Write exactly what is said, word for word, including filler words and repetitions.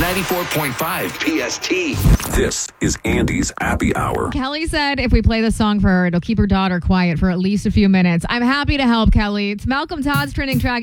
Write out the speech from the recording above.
ninety-four point five P S T. This is Andy's Happy Hour. Kelly said if we play this song for her, it'll keep her daughter quiet for at least a few minutes. I'm happy to help, Kelly. It's Malcolm Todd's trending track.